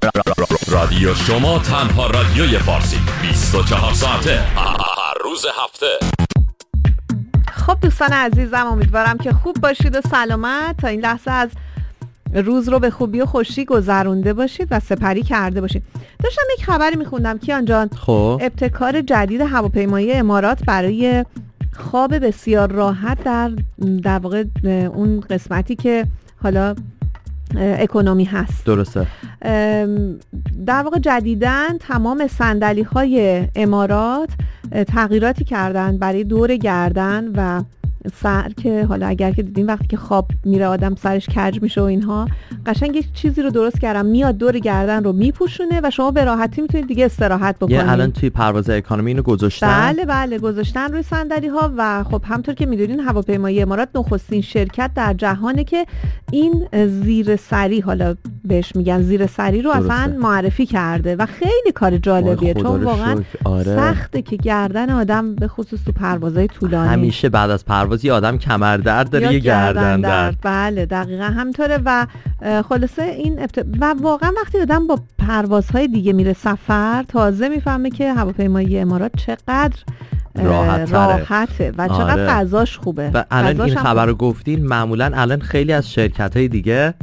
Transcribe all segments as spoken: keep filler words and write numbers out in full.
رادیو شما تنها رادیوی فارسی بیست و چهار ساعته هر روز هفته. خب دوستان عزیزم، امیدوارم که خوب باشید و سلامت تا این لحظه از روز رو به خوبی و خوشی گذرونده باشید و سپری کرده باشید. داشتم یک خبری میخوندم کیان جان. خب ابتکار جدید هواپیمایی امارات برای خواب بسیار راحت در در واقع اون قسمتی که حالا اکونومی هست. درسته. در واقع جدیداً تمام صندلی های امارات تغییراتی کردن برای دور گردن و سر، که حالا اگر که دیدین وقتی که خواب میره آدم سرش کج میشه و اینها، قشنگ یک چیزی رو درست کردن میاد دور گردن رو میپوشونه و شما به راحتی میتونید دیگه استراحت بکنید. یه الان توی پرواز اکانومی اینو گذاشتن؟ بله بله گذاشتن روی صندلی ها و خب همونطور که میدونین هواپیمایی امارات نخستین شرکت در جهانه که این زیر سری، حالا بهش میگن زیر سری رو درسته. اصلا معرفی کرده و خیلی کار جالبیه چون واقعا آره. سخته که گردن آدم به خصوص تو پروازهای طولانی همیشه بعد از پرواز یه آدم کمر درد داره یه گردن, گردن درد. بله دقیقا همطوره و خلاصه این ابت... و واقعا وقتی آدم با پروازهای دیگه میره سفر تازه میفهمه که هواپیمایی امارات چقدر راحت راحته و چقدر آره. غذاش خوبه. و الان این خبر رو گفتین، معمولا الان خیلی از شرکت‌های دیگه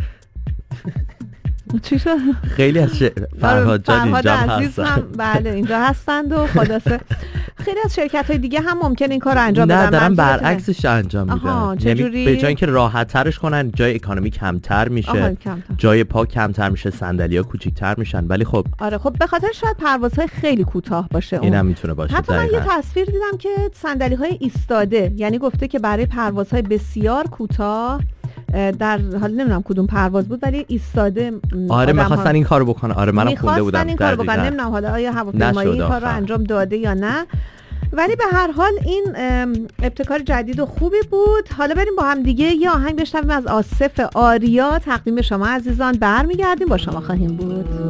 چی شد؟ خیلی از ش... فرهاد جان اینجا هستن. هم بله اینجا هستند و خلاصه خیلی از شرکت‌های دیگه هم ممکن این کار رو انجام بدن. نه دارن برعکسش انجام میدن، یعنی به جای اینکه راحت ترش کنن جای اکانومی کمتر میشه، کمتر. جای پا کمتر میشه، صندلی‌ها کوچیک‌تر میشن. ولی خب آره خب به خاطر شاید پروازهای خیلی کوتاه باشه اون. اینم میتونه باشه. حتی من یه تصویر دیدم که صندلی‌های ایستاده، یعنی گفته که برای پروازهای بسیار کوتاه در حال نمیدونم کدوم پرواز بود ولی ایستاده. آره می‌خواستن این کارو بکنن. آره منم خونده بودم این کارو بکنن. نمیدونم حالا آیا هواپیمایی این کار رو انجام داده یا نه، ولی به هر حال این ابتکار جدید و خوبی بود. حالا بریم با هم دیگه یه آهنگ بشنویم از آصف آریا، تقدیم شما عزیزان. برمیگردیم با شما خواهیم بود.